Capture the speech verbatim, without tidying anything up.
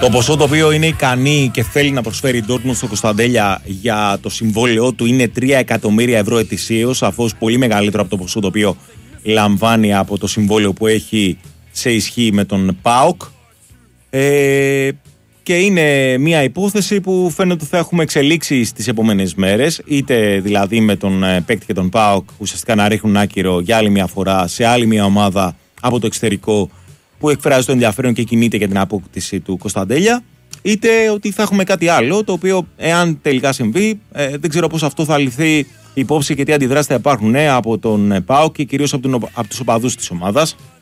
Το ποσό το οποίο είναι ικανή και θέλει να προσφέρει η Dortmund στο Κωνσταντέλια για το συμβόλαιό του είναι τρία εκατομμύρια ευρώ ετησίως, αφώς πολύ μεγαλύτερο από το ποσό το οποίο λαμβάνει από το συμβόλαιο που έχει σε ισχύ με τον ΠΑΟΚ. Ε, και είναι μια υπόθεση που φαίνεται ότι θα έχουμε εξελίξει στις επόμενες μέρες, είτε δηλαδή με τον παίκτη και τον ΠΑΟΚ ουσιαστικά να ρίχνουν άκυρο για άλλη μια φορά σε άλλη μια ομάδα από το εξωτερικό που εκφράζει το ενδιαφέρον και κινείται για την απόκτηση του Κωνσταντέλια, είτε ότι θα έχουμε κάτι άλλο, το οποίο εάν τελικά συμβεί, ε, δεν ξέρω πώς αυτό θα ληφθεί υπόψη και τι αντιδράσεις θα υπάρχουν ε, από τον ΠΑΟΚ και κυρίως από, τον, από τους οπαδούς της ομάδας.